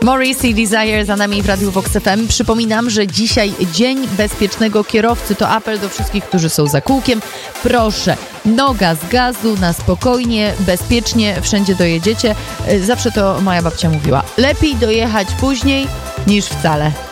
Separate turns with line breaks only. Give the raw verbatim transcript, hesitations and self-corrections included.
Morrissey Desire za nami w Radiu Vox F M. Przypominam, że dzisiaj Dzień Bezpiecznego Kierowcy. To apel do wszystkich, którzy są za kółkiem. Proszę, noga z gazu, na spokojnie, bezpiecznie, wszędzie dojedziecie. Zawsze to moja babcia mówiła. Lepiej dojechać później niż wcale.